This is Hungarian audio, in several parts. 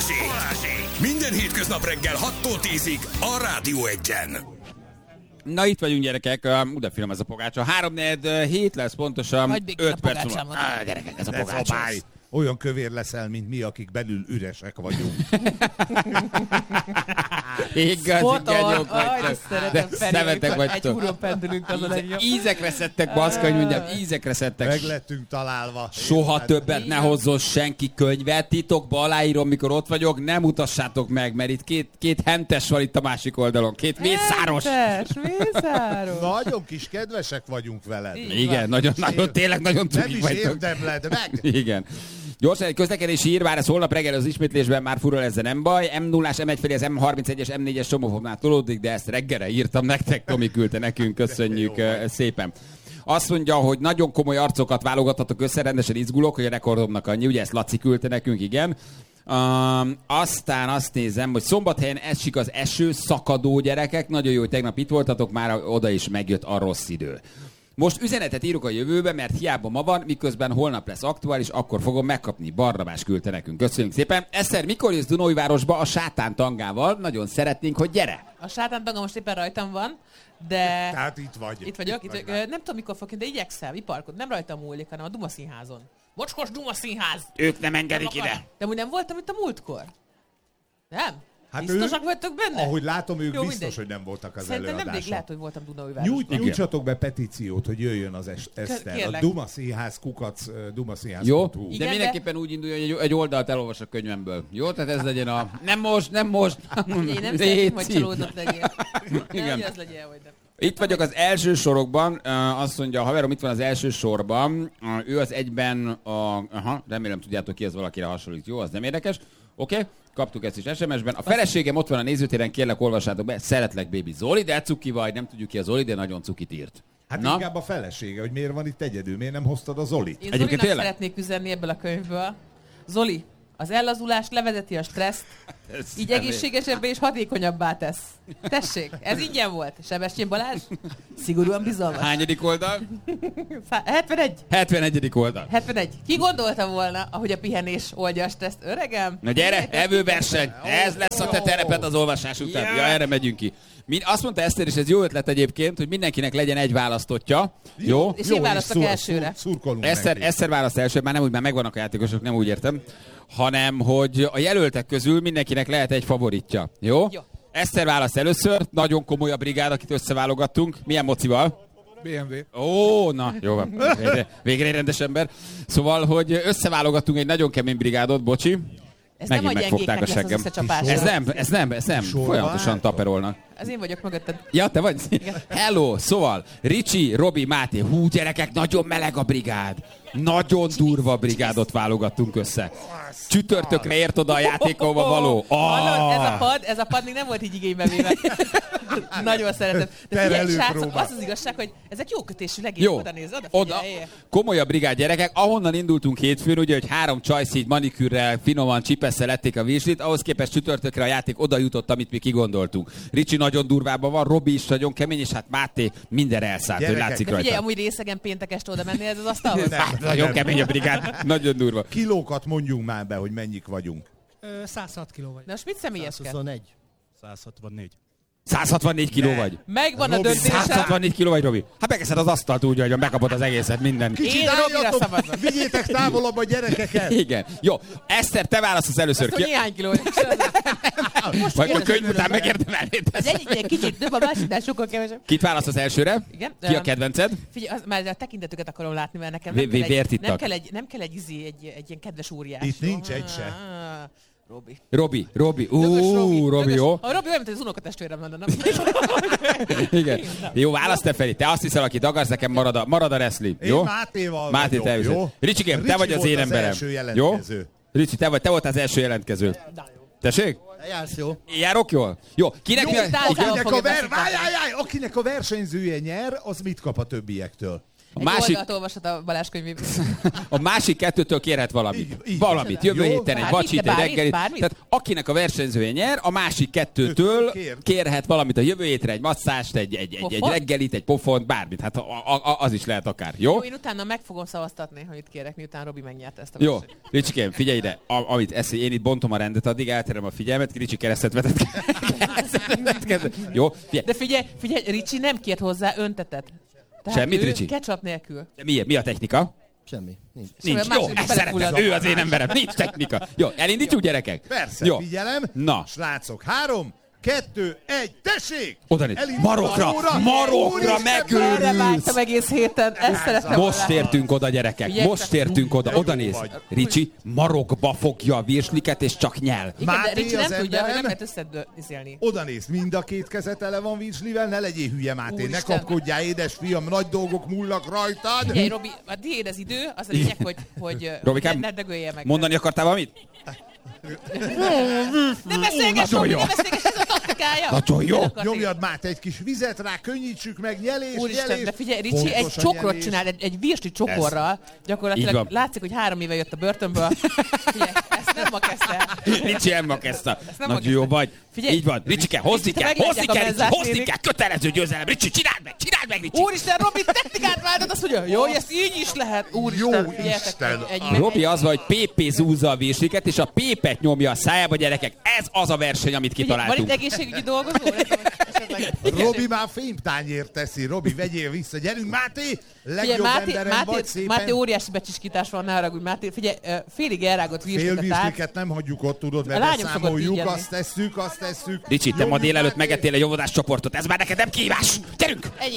Balázsék! Minden hétköznap reggel 6-tól 10-ig a Rádió 1-en. Na itt vagyunk, gyerekek, de finom ez a pogácsa. 3-4 lesz pontosan, 5 perc múlva. Gyerekek, ez a pogácsa. Olyan kövér leszel, mint mi, akik belül üresek vagyunk. Igazi genyók vagytok. De szemetek vagytok. Egy úron pendülünk, az a legjobb. Ízekre szedtek, baszka, hogy mondjam, ízekre szedtek. Meg lettünk találva. Soha többet ne hozzon senki könyvet, titokba aláírom, mikor ott vagyok, nem mutassátok meg, mert itt két hentes van itt a másik oldalon, két mészáros. Mészáros. Nagyon kis kedvesek vagyunk veled. Igen, nagyon, tényleg nagyon cukik vagytok. Nem is vagytok. érdemled meg. Igen. Gyorsan egy közlekedési hír, vár ez holnap reggel az ismétlésben már furul, ezzel nem baj. M0-as, M1 felé az M31-es, M4-es csomófoknál tolódik, de ezt reggelre írtam nektek, Tomi küldte nekünk, köszönjük szépen. Azt mondja, hogy nagyon komoly arcokat válogathatok össze, rendesen izgulok, hogy a rekordomnak annyi, ugye ezt Laci küldte nekünk, igen. Aztán azt nézem, hogy Szombathelyen esik az eső, szakadó gyerekek, nagyon jó, hogy tegnap itt voltatok, már oda is megjött a rossz idő. Most üzenetet írok a jövőbe, mert hiába ma van, miközben holnap lesz aktuális, akkor fogom megkapni. Barnabás küldte nekünk. Köszönjük szépen. Eszter, mikor jössz Dunaújvárosba a Sátán tangával? Nagyon szeretnénk, hogy gyere. A Sátán tanga most éppen rajtam van, de... Tehát itt vagy. Itt vagyok. Nem tudom, mikor fogok, de igyekszem, iparkod. Nem rajtam múlik, hanem a Duma Színházon. Mocskos Duma Színház! Ők nem engedik ide. De úgy nem voltam itt a múltkor. Nem? Hát biztosak vagytok benne? Ahogy látom, ők jó, biztos, mindegy. hogy nem voltak az Szerintem előadáson. nemrég lehet, hogy voltam Dunaújvárosban. Nyújtsatok be petíciót, hogy jöjjön az Eszter. Kérlek. A Duma Színház kukac, dumaszínház.hu. Jó, Igen, de mindenképpen úgy induljon, hogy egy oldalt elolvas a könyvemből. Jó, tehát ez legyen a... Nem most! Én nem szeretném, hogy csalódott legyél. Igen. Nem, hogy az legyen, hogy nem. Itt vagyok az első sorokban, azt mondja, a haverom itt van az első sorban, ő az egyben remélem tudjátok ki, ez valakire hasonlít, jó, az nem érdekes. Oké, kaptuk ezt is SMS-ben. A feleségem ott van a nézőtéren, kérlek olvassátok be, szeretlek baby Zoli, de cuki vagy, nem tudjuk ki a Zoli, de nagyon cukit írt. Hát inkább a felesége, hogy miért van itt egyedül, miért nem hoztad a Zolit? Én Zolinak szeretnék üzenni ebből a könyvből. Zoli, az ellazulás levezeti a stresszt, így egészségesebbé és hatékonyabbá tesz. Tessék, ez ingyen volt. Sebestyén Balázs, szigorúan bizalmas. Hányadik oldal? 71. 71. oldal. 71. Ki gondolta volna, ahogy a pihenés oldja a stresszt, öregem? Na gyere, evőverseny. Ez lesz a te tereped az olvasás után. Ja, erre megyünk ki. Azt mondta Eszter, és ez jó ötlet egyébként, hogy mindenkinek legyen egy választottja. Jó? És én választok elsőre. Eszter választ elsőre, már nem úgy, már megvannak a játékosok, nem úgy értem. Hanem, hogy a jelöltek közül mindenkinek lehet egy favoritja. Jó? Eszter választ először, nagyon komoly a brigád, akit összeválogattunk. Milyen mocival? BMW. Ó, na, jó van. Végre egy rendes ember. Szóval, hogy összeválogattunk egy nagyon kemény brigádot, bocsi. Ez megint nem megfogták a seggem. Ez nem. Folyamatosan taperolnak. Ez én vagyok mögötted. Ja, te vagy? Hello, szóval, Ricsi, Robi, Máté. Hú, gyerekek, nagyon meleg a brigád. Nagyon durva brigádot válogattunk össze. Csütörtökre ért oda a játékóba való. Ez a pad még nem volt így igénybe véve. Nagyon szeretem. De figyelj, srácok, az igazság, hogy ezek jó kötésű legény. Oda néz, oda. Komolyabb brigád gyerekek. Ahonnan indultunk hétfőn, ugye, hogy 3 csajsz így manikűrrel, finoman csipesszel lették a virslit, ahhoz képest csütörtökre a játék oda jutott, amit mi kigondoltunk. Ricsi nagyon durvában van, Robi is nagyon kemény, és hát Máté mindenre elszállt, hogy látszik rajta. Figyelj, amúgy részegen péntek este oda menni ez az asztalhoz? Nagyon kemény a brigád, nagyon durva. Kilókat mondjunk már be, hogy mennyik vagyunk. 106 kiló vagy. Na most mit személyeskedsz? 121. 164. 164 kiló vagy. Megvan a döntésem. 164 kiló vagy, Robi. Hát megeszed az asztalt úgy, hogy megkapod az egészet, minden. Kicsit álljatok, vigyétek távolabb a gyerekeket. Igen. Jó, Eszter, te választasz először. Azt néhány kiló. Majd a könyv után megérdemelnéd. Az egyik kicsit több, a másiknál sokkal kevesebb. Kit választasz elsőre? Igen. Ki a kedvenced? Figyelj, már a tekintetüket akarom látni, mert nekem nem kell egy ilyen kedves óriás. Itt nincs egy se. Robi. Robi, jó. A Robi olyan, mint az unokatestvérem lenne, nem? Igen. Jó, válasz te felé. Te azt hiszel, akit akarsz, nekem marad a wrestling. Jó? Én Mátéval Máté, te jó? Ricsikém, te vagy az én emberem. Jó? Ricsi, te volt az első jelentkező. Tessék? Jársz jó. Járok jól? Jó. Akinek a versenyzője nyer, az mit kap a többiektől? Egy oldalt olvashat a Balázs könyvében. A másik kettőtől kérhet valamit. Így. Valamit. Jövő héten egy vacsit, egy reggelit. Tehát akinek a versenyzője nyer, a másik kettőtől kérhet valamit a jövő hétre, egy masszást, egy reggelit, egy pofont, bármit. Hát az is lehet akár. Jó? Én utána meg fogom szavaztatni, hogy itt kérek, miután Robi megnyerte ezt a Jó. versenyt. Ricsikém, figyelj ide. Én itt bontom a rendet, addig elterem a figyelmet, Ricsi keresztet vetett. Jó? De figyelj, Ricsi nem kért hozzá öntetet. Tehát Semmit, Ricsi? Ketchup nélkül. De mi a technika? Semmi. Nincs. Nincs. Jó, ezt szeretem. Ő az én emberem. Nincs technika. Jó, elindítjuk, gyerekek? Persze, jó. figyelem. Na. Srácok, 3, 2, 1, tessék! Oda néz. Marokra megőrülsz! Erre vágytam egész héten, ezt szerettem. Most tértünk oda, gyerekek. Figyelj, Most tértünk oda. Oda néz. Ricsi marokba fogja a virsliket és csak nyel. Igen, de Máté Ricsi nem az tudja, hogy emberem. nem lehet összedőzni. Oda néz, mind a két kezet tele van virslivel, ne legyél hülye, Máté, ne Úristen. kapkodjál, édesfiam, nagy dolgok múlnak rajtad. Figyelj, Robi, a tiéd az idő, az a lényeg, hogy Robikám, ne dögölje meg. mondani akartál valamit? Ne beszélgess, Robi, ne beszélgess, ez a taktikája. Nagyon jó. Nyomjad, Máté, egy kis vizet rá, könnyítsük meg, nyelés, Úristen, nyelés. de figyelj, Ricsi Fontos egy a csokrot nyelés. csinál, egy virsli csokorral. Így Gyakorlatilag van. látszik, hogy 3 éve jött a börtönből. Figyelj, ezt nem ma kezdte. Ricsi nem kezdte. nem Nagyon ma jó kezdte. vagy. Figyelj, Így van. Ricsike, hozni Ricsi, te kell, meglátják a menzát, hozni néni. kell. Kötelező győzelem. Ricsi, csináld meg, Ricsi. Úristen, Robi, technikát váltott, azt mondja, jó, ezt így is lehet. Úristen, Jó figyeljetek, Isten. Robi az van, hogy Pépé zúzza a virsliket, és a Pépet nyomja a szájába, gyerekek. Ez az a verseny, amit Figyelj, van itt kitaláltunk. egészségügyi dolgozó? Robi már fémtányért teszi. Robi, vegyél vissza. Gyerünk, Máté! Figyelj, Legjobb emberem vagy szépen. Máté óriási becsiskítás van, ne haragudj, Máté. Figyelj, félig elrágott virsliket át. Félvirsliket nem hagyjuk ott, tudod, A mert lányom szokott így beszámoljuk, enni. azt tesszük. Ricsi, te ma Nyomjuk, délelőtt Máté. megettél egy óvodás csoportot. Ez már neked nem kihívás. Gyerünk! Ennyi.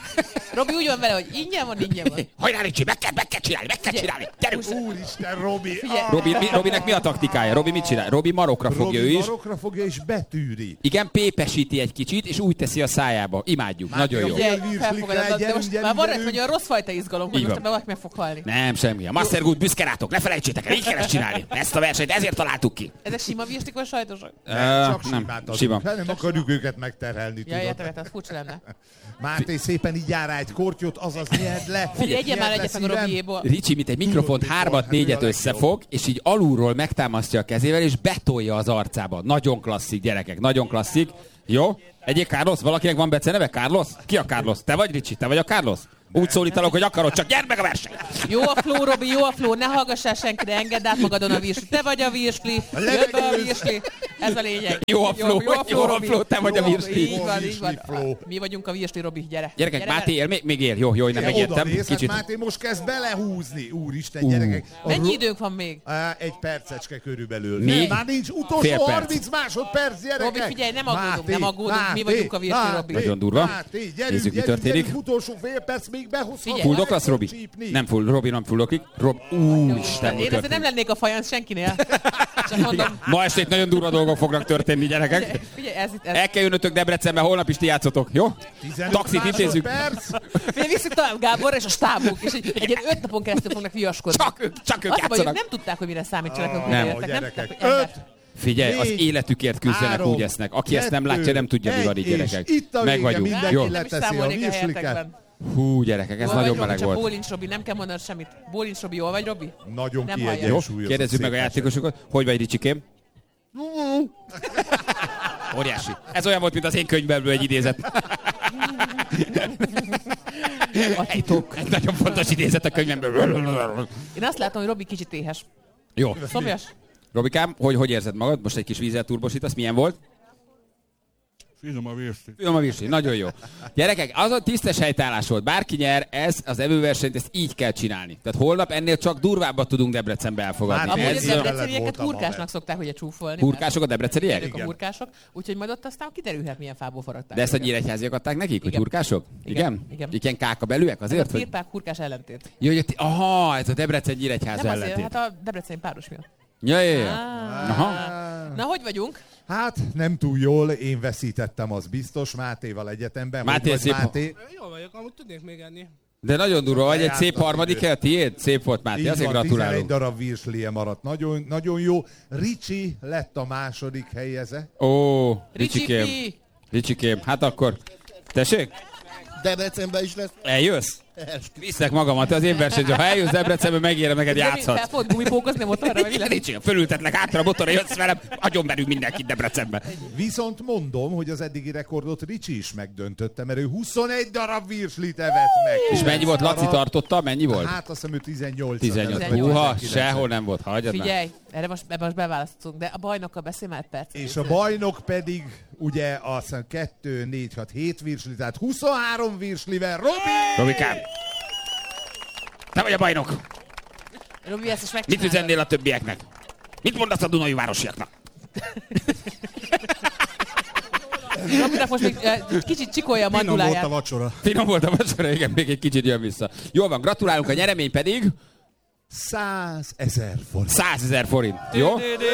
Robi úgy van vele, hogy ingyen van. Hajrá, Ricsi, meg kell csinálni. Gyerünk! Úristen, Robi! Figyelj. Robinek mi a taktikája? Robi mit csinál? Robi marokra fogja ő Robi is. marokra fogja és betűri. Igen, pépesíti egy kicsit, és úgy teszi a szájába. Imádjuk. Nagyon jó. Figyelj, Figyelj, virslik felfogadod, rá, de gyerünk, most gyerünk, már van gyerünk. egy olyan rossz fajta izgalom, hogy Így most van. valaki meg fog halni. Nem, semmi. A Master Good büszke rátok, ne felejtsétek el, így kell ezt csinálni. Ezt a versenyt ezért találtuk ki. Ezek sima virslik vagy sajtosak? Csak Nem, simát adunk. sima. Hát nem akarjuk őket megterhelni, Ja, tudod. értem, az furcsa lenne. Máté, szépen így jár rá egy kortyot, azaz nyerd le. Figyelj, egyen már nyerd le egyet meg a szívem. Robiéból. Ricsi, mint egy mikrofont Tudod, 3-4-et ő a legjobb. összefog, és így alulról megtámasztja a kezével, és betolja az arcába. Nagyon klasszik, gyerekek, nagyon klasszik. Jó? Egyéb Carlos? Valakinek van beceneve? Carlos? Ki a Carlos? Te vagy, Ricsi? Te vagy a Carlos? Úgy szólítalak, hogy akarod, csak gyerd meg a versenyt! Jó a flow, Robi, jó a flow, ne hallgassál senkire, engedd át magadon a virsli. Te vagy a virsli, jött be a virsli. Ez a lényeg. Jó a flow, jó a Robi. flow, te vagy a Jó, virsli. Így van, így van. Flow. Mi vagyunk a virsli, Robi, gyere. Gyerekek, Gyere, Máté él, még él. Jó, én nem Oda megértem. néz, hát Kicsit. Máté most kezd belehúzni. Úristen, gyerekek. Mennyi időnk van még? Egy percecske körülbelül. Még? Már nincs Fél utolsó perc. 30 másodperc, gyerekek. Robi, figyelj, nem aggódunk, Máté, nem aggódunk, mi vagyunk a virsli, Máté, Robi. Nagyon durva. Máté, gyerünk, Nézzük, mi gyerünk, történik. gyerünk, utolsó fél perc, még behozhatod. Figyelj. Fulldog lesz, Robi? Csípni. Nem full, Robi nem fulloklik. Úristen, mi Én azért nem történik? lennék a fajansz senkinél. Csak mondom. Ma este itt nagyon durva dolgok fognak történni, gyerekek. Figyelj, ez itt, El kell jönnötök Debrecenbe, holnap is ti játszotok, jó? 15 Taxit intézzük. másodperc. Figyelj, visszük tovább Gábor és a stábuk, és egy ilyen 5 napon keresztül fognak viaskodni. Csak ők Azt mondja, hogy játszanak. nem tudták, hogy mire számítsanak, amikor Nem. értek. Nem Gyerekek, tudták, hogy ember. 5, Figyelj, az 4, életükért küzdenek, 3, úgy esznek. Aki ezt nem látja, nem tudja, mi van így, és gyerekek. itt a Meg vége, vagyunk. mindenki Jó. Nem is leteszi a számolnék a virsliket. helyetekben. Hú, gyerekek, ez Jól nagyon vagy, meleg Robi, csak volt. Bólincs, Robi, nem kell mondanod semmit. Bólincs, Robi, jól vagy, Robi? Nagyon Nem hallja. Jó, kiegyensúlyozott. kérdezzük meg a szép játékosokat. Hogy vagy, Ricsikém? Óriási. Ez olyan volt, mint az én könyvemből egy idézet. A titok. Egy nagyon fontos idézet a könyvemből. Én azt látom, hogy Robi kicsit éhes. Jó. Szomjas? Robikám, hogy érzed magad? Most egy kis vízzel turbosítasz. Milyen volt? Finom a virsli. Finom a virsli, nagyon jó. Gyerekek, az a tisztes helytállás volt. Bárki nyer, ez az evőversenyt, ezt így kell csinálni. Tehát holnap ennél csak durvábbat tudunk Debrecenbe elfogadni. Hát, Amúgy a Ez olyan- debrecenieket voltam hurkásnak haver. szokták ugye csúfolni. hurkások a debreceniek? Ők a hurkások, úgyhogy majd ott aztán kiderülhet, milyen fából faragták. De ezt a őket. nyíregyháziak adták nekik, hogy Igen. hurkások? Igen. Igen. Ilyen kákabelűek Ez azért? a Hogy... firpák hurkás ellentét. Jó, hogy aha, ez a Debrecen nyíregyháza Nem azért, ellentét. hát a debreceni páros miatt. Ja. Aha. Na, hogy vagyunk? Hát nem túl jól, én veszítettem, az biztos, Mátéval egyetemben. Máté, Hogy vagy, szép- Máté? Jól vagyok, amúgy tudnék még enni. De nagyon durva vagy, egy szép Lejártak harmadik idő. hely, tiéd? Szép volt, Máté, Így azért van, 11 gratulálunk. darab virslie maradt. Nagyon, nagyon jó. Ricsi lett a második helyeze. Ó, Ricsi Ricsikém. Ricsikém, hát akkor... Tessék? Debrecenben is lesz. Eljössz? Viszek magamat az én versenyző. Ha eljössz Debrecenbe, megérem, neked játszhatsz. Fel fogod gumipókozni motorra, vagy Ricsi, fölültetlek hátra a motorra, jössz velem, agyonverünk mindenkit Debrecenbe. Viszont mondom, hogy az eddigi rekordot Ricsi is megdöntötte, mert ő 21 darab virslit evett meg. És mennyi volt? Laci tartotta? Mennyi volt? Hát azt hiszem ő 18. 18. Húha, sehol nem volt. Hagyjad már. Figyelj, erre most beválasztunk, de a bajnokkal beszélj már egy perc. És a bajnok pedig ugye azt hiszem 2, 4, 6, 7 virsli, tehát 23 virslivel. Robi! Robikám, te vagy a bajnok. Robi, ezt is Mit megcsinálod. üzennél a többieknek? Mit mondasz a Dunai városiaknak? Robinak most még kicsit csikolja a Finom volt a manduláját. vacsora. Finom volt a vacsora, igen, még egy kicsit jön vissza. Jól van, gratulálunk, a nyeremény pedig 100 000 forint. 100 000 forint. Jó?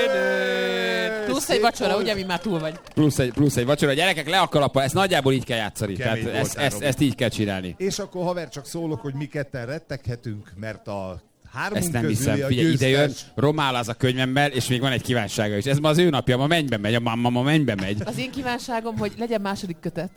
Plusz egy vacsora, ugye, mi már túl vagy. Plusz egy vacsora. Gyerekek, le a kalappal, ezt nagyjából így kell játszani. Kemény Tehát voltál, Robi. ezt így kell csinálni. És akkor haver, csak szólok, hogy mi ketten retteghetünk, mert a hármunk Ezt nem közüli hiszem. a Figyelj, ide jön, győztes. romál az a könyvemmel, és még van egy kívánsága is. Ez ma az ő napja, ma mennybe megy, a mamma ma mennybe megy. Az én kívánságom, hogy legyen második kötet.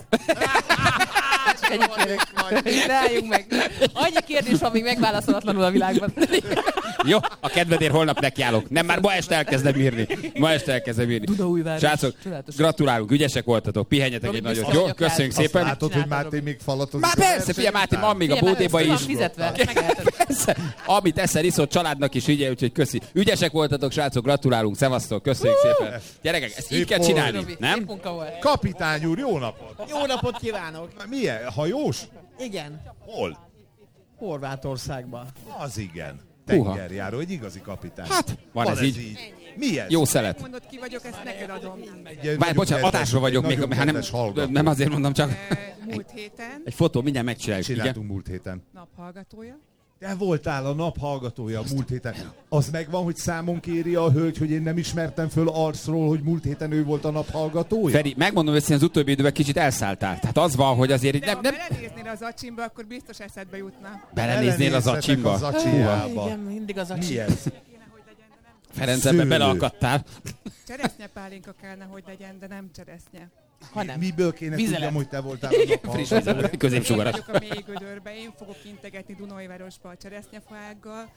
Csak ennyit kérek. Rájunk meg. Annyi kérdés van még megválaszolatlanul a világban. Jó, a kedvedért holnap nekiállok. Nem, már ma este elkezdem írni. Dunaújváros. Srácok, Csodálatos. gratulálunk, ügyesek voltatok, pihenjetek Robi, egy nagyot. biztos Jó, vagyok köszönjük rá. szépen. Látod, hogy Csináltad, Máté Robi. még falatozik. Már a persze, verseny figyelj Máté, után. van még a Figyelj, bódéba ezt is. van fizetve, ezt megeheted. Persze. Amit eszel, iszol, családnak is ügye, úgyhogy köszi. Ügyesek voltatok, srácok, gratulálunk, szevasztok, köszönjük szépen. Gyerekek, ezt így Szép kell volt. csinálni, Robi, nem? szép munka volt. Kapitány úr, jó napot! Jó napot kívánok! Milyen? Hajós? Igen, Hol? Horvátországban. Az igen. Húha. Tengerjáró, egy igazi kapitány. Hát, van ez így. Mi ez? Jó szelet. Mondod, ki vagyok, ezt neked adom. Egy Várj, nagyon bocsánat, kedves- adásról vagyok még, nagyon hát kedves hallgató. nem azért mondom, csak Múlt héten egy fotó, mindjárt megcsináljuk. Igen? Csináltunk múlt héten. naphallgatója. Te voltál a nap hallgatója múlt héten. Az megvan, hogy számon kéri a hölgy, hogy én nem ismertem föl arcról, hogy múlt héten ő volt a nap hallgatója? Feri, megmondom őszintén, az utóbbi időben kicsit elszálltál. Tehát az van, hogy azért De nem, ha nem belenéznél az acsimba, akkor biztos eszedbe jutna. belenéznél az acsimba. Az acsijába. Igen, mindig az acsi. Mi ez? Kéne, hogy legyen, de nem. Ferenc, ebben Szőlő. beleakadtál. Cseresznyepálinka kellene, hogy legyen, de nem cseresznye. Ha nem. Miből kéne Vizelet. tudjam, hogy te voltál a nap Friss hallgatója? víz, középsugaras. Én vagyok a mély gödörbe, én fogok integetni Dunajvárosba a cseresznyefággal.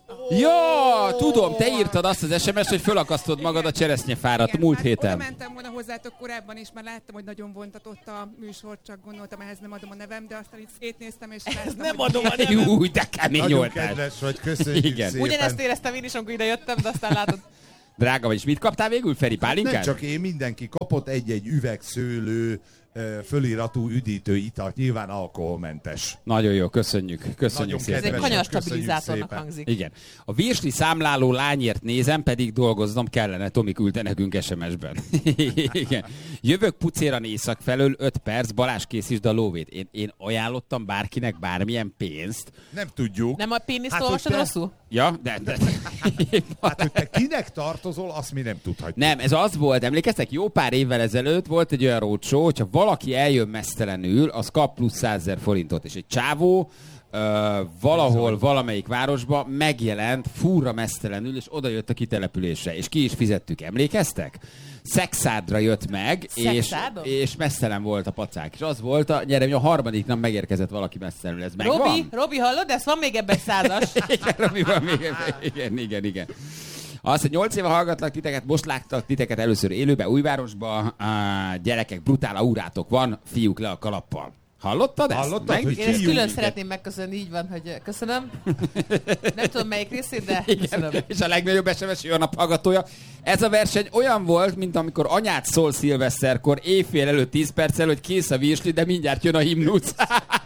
Ja, tudom, te írtad azt az SMS-t, hogy fölakasztod magad a cseresznyefárat Igen, múlt hát héten. Oda mentem volna hozzátok korábban is, mert láttam, hogy nagyon vontatott a műsor, csak gondoltam, ehhez nem adom a nevem, de aztán itt szétnéztem, és láttam, Nem hogy adom a nevem. Úgy, de kemény Nagyon voltál. kedves vagy, köszönjük Igen. szépen. Ugyanezt éreztem én is, amikor ide jöttem, de aztán látod. Drága vagy, és mit kaptál végül, Feri? Nem Pálinkát? csak én, mindenki kapott egy-egy üvegszőlő, föliratú üdítő italt, nyilván alkoholmentes. Nagyon jó, köszönjük. Köszönjük Nagyon szépen. Ez egy Kedves, kanyarstabilizátornak köszönjük hangzik. Igen. A virsli számláló lányért nézem, pedig dolgoznom kellene. Tomi küldte nekünk SMS-ben. Igen. Jövök pucéran észak felől 5 perc, Balázs készítsd a lóvét. Én ajánlottam bárkinek bármilyen pénzt. Nem tudjuk. Nem a péniszt Hát, olvasod hogy te- rosszul? Ja, de... Hát, hogy te kinek tartozol, azt mi nem tudhatjuk. Nem, ez az volt, emlékeztek, jó pár évvel ezelőtt volt egy olyan roadshow, hogyha valaki eljön mesztelenül, az kap plusz 100 000 forintot, és egy csávó valahol, valamelyik városba megjelent fúra mesztelenül, és oda jött a kitelepülésre, és ki is fizettük, emlékeztek? Szexádra jött meg, Szexádon? és mesztelen volt a pacák, és az volt a nyeremény, a harmadik nap megérkezett valaki mesztelenül, ez megvan? Robi, hallod? Ez van még ebben egy 100-as. Igen, Robi, van még, igen. Azt, hogy 8 éve hallgatlak titeket, most láttak titeket először élőbe, Újvárosba, gyerekek, brutál aurátok van, fiúk le a kalappal. Hallottad ezt? Hallottad, hogy Én ezt fiúk? külön szeretném megköszönni, így van, hogy köszönöm. Nem tudom melyik részét, de köszönöm. Igen, és a legnagyobb SMS a nap hallgatója. Ez a verseny olyan volt, mint amikor anyád szól szilveszterkor, éjfél előtt 10 perccel, hogy kész a virsli, de mindjárt jön a himnusz.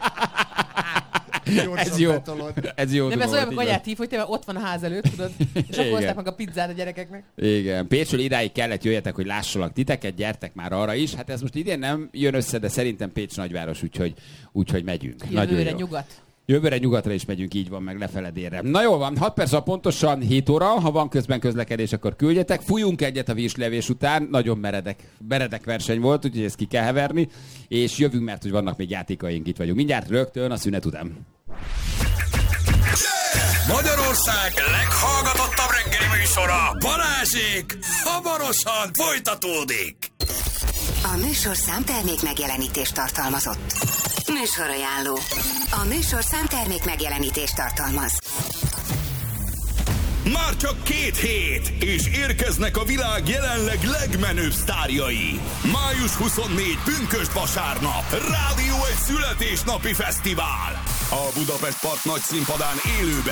Ez jó. Ez jó. Nem, ez dolog, olyan, amikor így anyát hív, hogy tényleg ott van a ház előtt, tudod? És akkor Igen. hozták meg a pizzát a gyerekeknek. Igen, Pécsről idáig kellett jöjjetek, hogy lássalak titeket, gyertek már arra is. Hát ez most idén nem jön össze, de szerintem Pécs nagyváros, úgyhogy megyünk. Nagyon Jövőre jó. nyugat. Jövőre nyugatra is megyünk, így van, meg lefele délre. Na jól van, 6 perc, pontosan 7 óra, ha van közben közlekedés, akkor küldjetek. Fújunk egyet a virslevés után, nagyon meredek verseny volt, úgyhogy ezt ki kell heverni, és jövünk, mert hogy vannak még játékaink, itt vagyunk. Mindjárt rögtön a szünet után. Magyarország leghallgatottabb reggeli műsora, Balázsék, hamarosan folytatódik. A műsorszám termék megjelenítést tartalmazott. Műsorajánló. A műsorszám termék megjelenítést tartalmaz. Már csak 2 hét, és érkeznek a világ jelenleg legmenőbb sztárjai. Május 24, pünkösd vasárnap, Rádió 1 születésnapi fesztivál. A Budapest Park nagy színpadán élőben